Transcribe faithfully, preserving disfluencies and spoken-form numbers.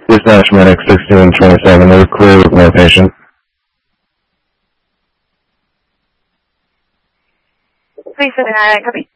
Dispatch medic sixteen twenty-seven, they're clear with no patient. Please, uh, copy.